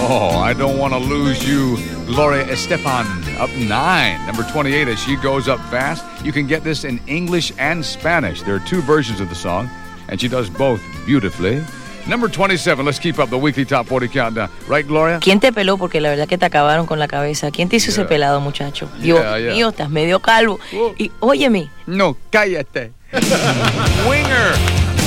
Oh, I don't want to lose you. Gloria Estefan, up 9. Number 28, as she goes up fast. You can get this in English and Spanish. There are 2 versions of the song, and she does both beautifully. Number 27, let's keep up the weekly Top 40 countdown. Right, Gloria? ¿Quién te peló? Porque la verdad que te acabaron con la cabeza. ¿Quién te hizo ese pelado, muchacho? Dios mío, estás medio calvo. Y óyeme. No, cállate. Winger.